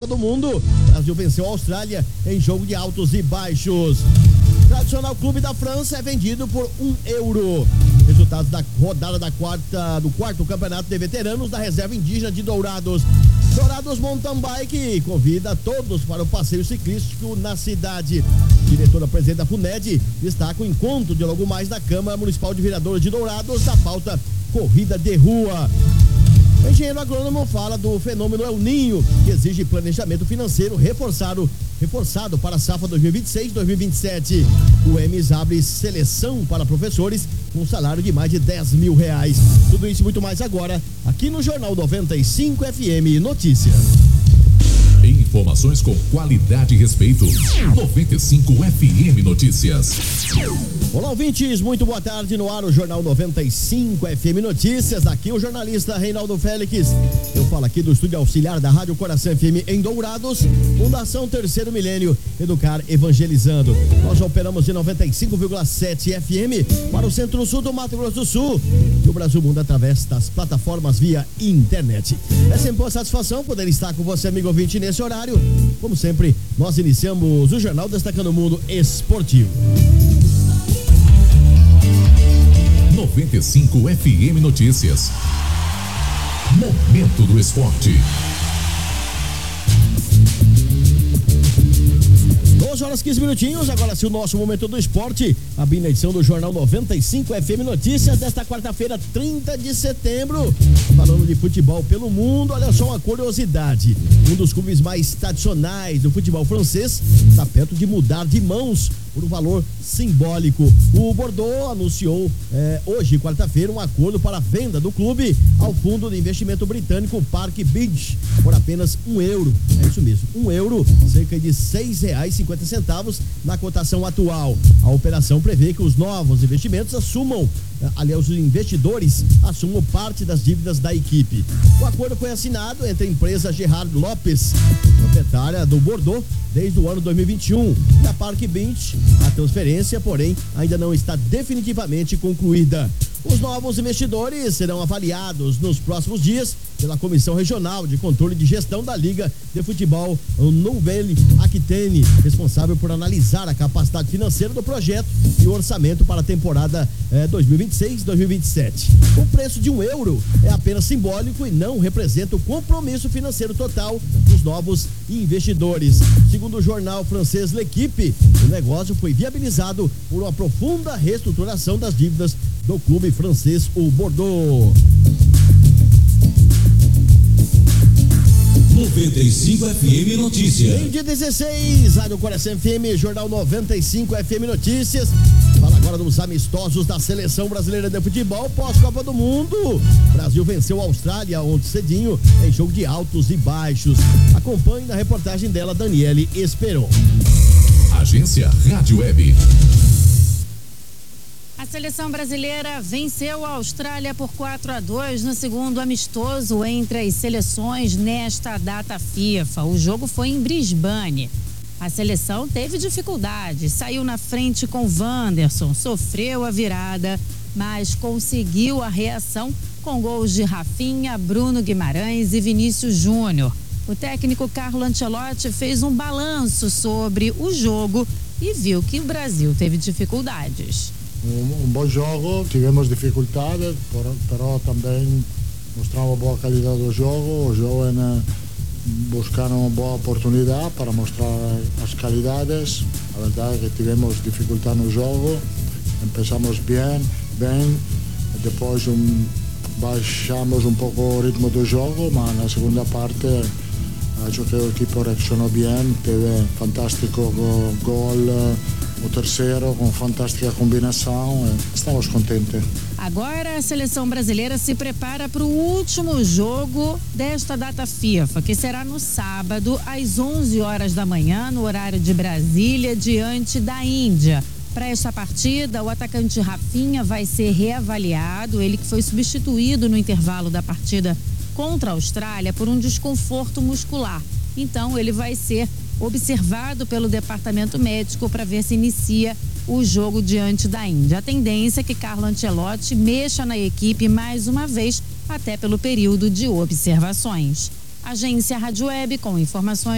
do Mundo. Brasil venceu a Austrália em jogo de altos e baixos. Tradicional Clube da França é vendido por €1. Resultados da rodada do quarto Campeonato de Veteranos da Reserva Indígena de Dourados. Dourados Mountain Bike convida todos para o passeio ciclístico na cidade. Diretora-presidente da FUNED destaca o encontro de logo mais da Câmara Municipal de Vereadores de Dourados da pauta Corrida de Rua. O engenheiro agrônomo fala do fenômeno El Ninho, que exige planejamento financeiro reforçado para a safra 2026-2027. O EMES abre seleção para professores com salário de mais de R$10 mil. Tudo isso e muito mais agora, aqui no Jornal 95 FM Notícias. Informações com qualidade e respeito. 95 FM Notícias. Olá, ouvintes, muito boa tarde. No ar o Jornal 95 FM Notícias. Aqui o jornalista Reinaldo Félix. Eu falo aqui do estúdio auxiliar da Rádio Coração FM em Dourados. Fundação Terceiro Milênio, Educar Evangelizando. Nós já operamos em 95,7 FM para o Centro-Sul do Mato Grosso do Sul e o Brasil Mundo através das plataformas via internet. É sempre uma satisfação poder estar com você, amigo ouvinte, nesse horário. Como sempre, nós iniciamos o jornal destacando o mundo esportivo. 95 FM Notícias. Momento do esporte. 12h15. Agora sim o nosso Momento do Esporte, abrindo a edição do Jornal 95 FM Notícias desta quarta-feira, 30 de setembro. Falando de futebol pelo mundo, olha só uma curiosidade. Um dos clubes mais tradicionais do futebol francês está perto de mudar de mãos por um valor simbólico. O Bordeaux anunciou hoje, quarta-feira, um acordo para a venda do clube ao fundo de investimento britânico Park Beach por apenas €1. É isso mesmo, €1, cerca de R$6,50 na cotação atual. A operação prevê que os novos investimentos os investidores assumam parte das dívidas da equipe. O acordo foi assinado entre a empresa Gerard Lopes, proprietária do Bordeaux, desde o ano 2021. Na Park Beach, a transferência, porém, ainda não está definitivamente concluída. Os novos investidores serão avaliados nos próximos dias pela Comissão Regional de Controle de Gestão da Liga de Futebol Nouvelle-Aquitaine, responsável por analisar a capacidade financeira do projeto e o orçamento para a temporada 2026-2027. O preço de €1 é apenas simbólico e não representa o compromisso financeiro total dos novos investidores. Segundo o jornal francês L'Equipe, o negócio foi viabilizado por uma profunda reestruturação das dívidas do clube francês, o Bordeaux. 95 FM Notícias. Meio-dia 16, Rádio Coração FM, Jornal 95 FM Notícias. Fala agora dos amistosos da Seleção Brasileira de Futebol pós-Copa do Mundo. Brasil venceu a Austrália ontem cedinho em jogo de altos e baixos. Acompanhe na reportagem dela, Daniele Esperon. Agência Rádio Web. A seleção brasileira venceu a Austrália por 4-2 no segundo amistoso entre as seleções nesta data FIFA. O jogo foi em Brisbane. A seleção teve dificuldade, saiu na frente com Wanderson, sofreu a virada, mas conseguiu a reação com gols de Rafinha, Bruno Guimarães e Vinícius Júnior. O técnico Carlo Ancelotti fez um balanço sobre o jogo e viu que o Brasil teve dificuldades. Um bom jogo, tivemos dificuldades, però também mostramos boa qualidade do jogo. Os jovens buscaram uma boa oportunidade para mostrar as qualidades. A verdade é que tivemos dificuldade no jogo, começamos bem, depois baixamos um pouco o ritmo do jogo, mas na segunda parte acho que o equipe reaccionou bem, teve fantástico gol. O terceiro com fantástica combinação, estamos contentes. Agora a seleção brasileira se prepara para o último jogo desta data FIFA, que será no sábado às 11 horas da manhã, no horário de Brasília, diante da Índia. Para esta partida, o atacante Rafinha vai ser reavaliado, ele que foi substituído no intervalo da partida contra a Austrália por um desconforto muscular. Então ele vai ser observado pelo departamento médico para ver se inicia o jogo diante da Índia. A tendência é que Carlo Ancelotti mexa na equipe mais uma vez, até pelo período de observações. Agência Rádio Web com informações